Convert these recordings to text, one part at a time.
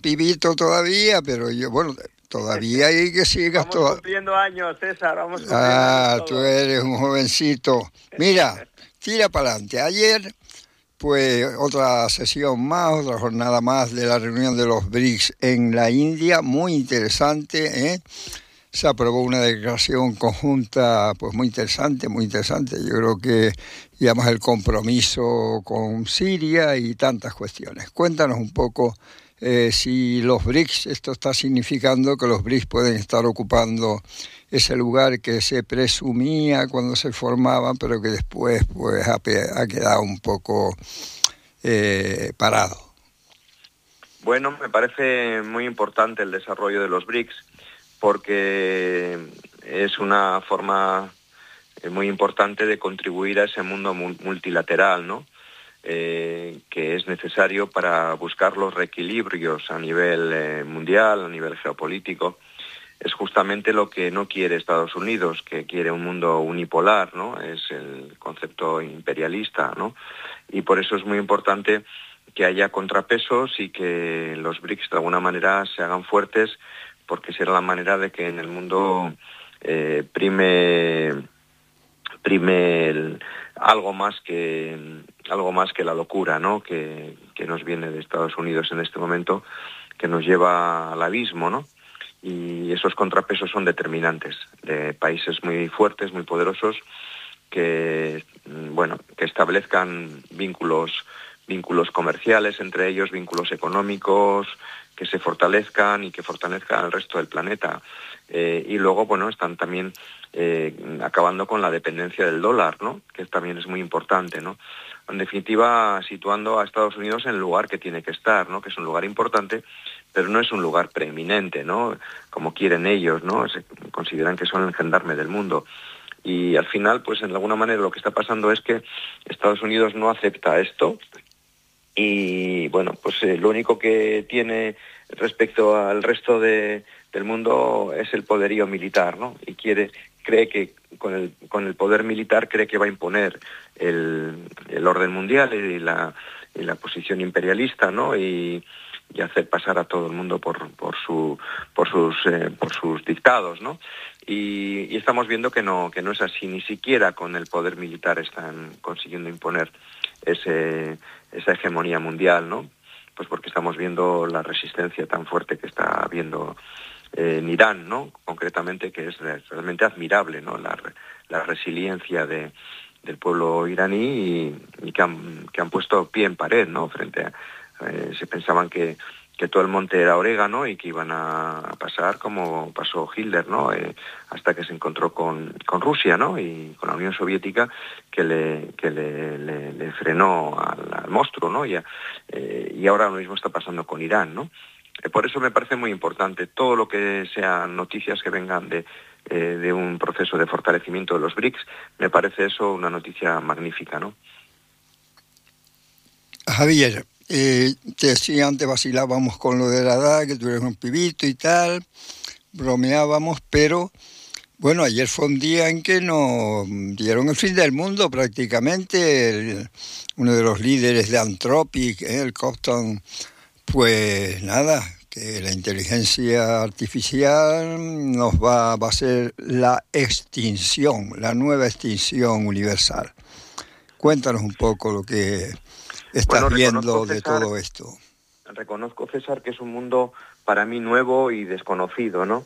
pibito todavía, pero yo, bueno, todavía hay que sigas Vamos cumpliendo años, César, vamos cumpliendo años Tú todos. eres un jovencito. Mira, tira para adelante. Ayer, pues, otra sesión más, otra jornada más de la reunión de los BRICS en la India, muy interesante, ¿eh? Se aprobó una declaración conjunta, pues muy interesante, muy interesante. Yo creo que digamos el compromiso con Siria y tantas cuestiones. Cuéntanos un poco si los BRICS, esto está significando que los BRICS pueden estar ocupando ese lugar que se presumía cuando se formaban, pero que después pues ha quedado un poco parado. Bueno, me parece muy importante el desarrollo de los BRICS porque es una forma muy importante de contribuir a ese mundo multilateral, ¿no? Que es necesario para buscar los reequilibrios a nivel mundial, a nivel geopolítico. Es justamente lo que no quiere Estados Unidos, que quiere un mundo unipolar, ¿no? Es el concepto imperialista, ¿no? Y por eso es muy importante que haya contrapesos y que los BRICS de alguna manera se hagan fuertes, porque será la manera de que en el mundo prime algo más que la locura, ¿no? Que nos viene de Estados Unidos en este momento, que nos lleva al abismo, ¿no? Y esos contrapesos son determinantes, de países muy fuertes, muy poderosos, que establezcan vínculos comerciales entre ellos, vínculos económicos, que se fortalezcan y que fortalezcan al resto del planeta. Y luego, bueno, están también acabando con la dependencia del dólar, ¿no? Que también es muy importante, ¿no? En definitiva, situando a Estados Unidos en el lugar que tiene que estar, ¿no? Que es un lugar importante, pero no es un lugar preeminente, ¿no? Como quieren ellos, ¿no? Se consideran que son el gendarme del mundo. Y al final, pues en alguna manera lo que está pasando es que Estados Unidos no acepta esto y, bueno, pues lo único que tiene respecto al resto del mundo es el poderío militar, ¿no? Y cree que con el poder militar cree que va a imponer el orden mundial y la posición imperialista, ¿no? Y hacer pasar a todo el mundo por sus dictados, ¿no? Y estamos viendo que no es así, ni siquiera con el poder militar están consiguiendo imponer esa hegemonía mundial, ¿no? Pues porque estamos viendo la resistencia tan fuerte que está habiendo en Irán, ¿no? Concretamente, que es realmente admirable, ¿no? La resiliencia del pueblo iraní y que han puesto pie en pared, ¿no? Frente a se pensaban que todo el monte era orégano y que iban a pasar como pasó Hitler, ¿no? Hasta que se encontró con Rusia, ¿no? Y con la Unión Soviética, que le frenó al monstruo, ¿no? Y ahora lo mismo está pasando con Irán, ¿no? Por eso me parece muy importante todo lo que sean noticias que vengan de un proceso de fortalecimiento de los BRICS. Me parece eso una noticia magnífica, ¿no? Javier, te decía antes, vacilábamos con lo de la edad, que tú eres un pibito y tal, bromeábamos, pero bueno, ayer fue un día en que nos dieron el fin del mundo prácticamente. Uno de los líderes de Anthropic, el Compton, pues nada, que la inteligencia artificial va a ser la extinción, la nueva extinción universal. Cuéntanos un poco lo que estás viendo de todo esto. Reconozco, César, que es un mundo para mí nuevo y desconocido, ¿no?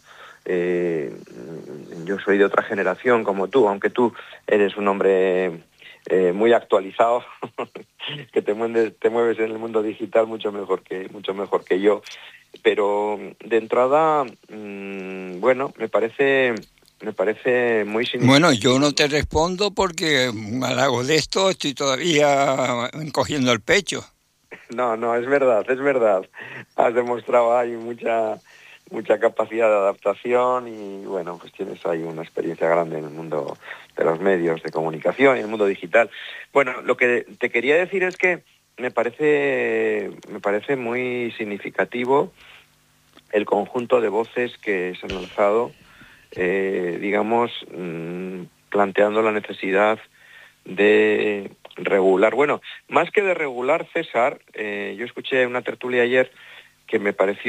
Yo soy de otra generación como tú, aunque tú eres un hombre muy actualizado, que te mueves en el mundo digital mucho mejor que yo. Pero de entrada, bueno, me parece muy significativo. Bueno, yo no te respondo porque al hago de esto estoy todavía encogiendo el pecho. No, es verdad. Has demostrado ahí mucha capacidad de adaptación y, bueno, pues tienes ahí una experiencia grande en el mundo de los medios de comunicación y en el mundo digital. Bueno, lo que te quería decir es que me parece muy significativo el conjunto de voces que se han alzado, digamos, planteando la necesidad de regular. Bueno, más que de regular, César, yo escuché una tertulia ayer que me pareció